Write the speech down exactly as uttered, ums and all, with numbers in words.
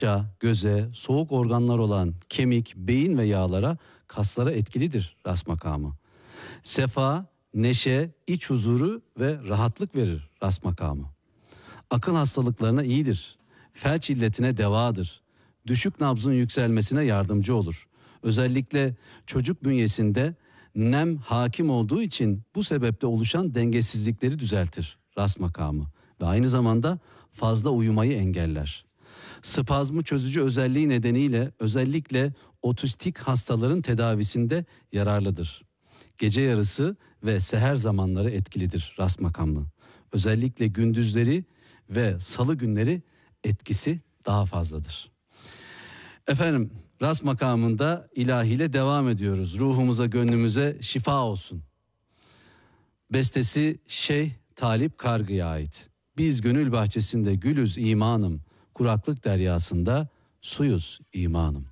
başa, göze, soğuk organlar olan kemik, beyin ve yağlara, kaslara etkilidir ras makamı. Sefa, neşe, iç huzuru ve rahatlık verir ras makamı. Akıl hastalıklarına iyidir. Felç illetine devadır. Düşük nabzın yükselmesine yardımcı olur. Özellikle çocuk bünyesinde nem hakim olduğu için bu sebeple oluşan dengesizlikleri düzeltir ras makamı ve aynı zamanda fazla uyumayı engeller. Spazmı çözücü özelliği nedeniyle özellikle otistik hastaların tedavisinde yararlıdır. Gece yarısı ve seher zamanları etkilidir ras makamı. Özellikle gündüzleri ve salı günleri etkisi daha fazladır. Efendim, ras makamında ilahiyle devam ediyoruz. Ruhumuza, gönlümüze şifa olsun. Bestesi Şeyh Talip Kargı'ya ait. Biz gönül bahçesinde gülüz imanım, kuraklık deryasında suyuz imanım.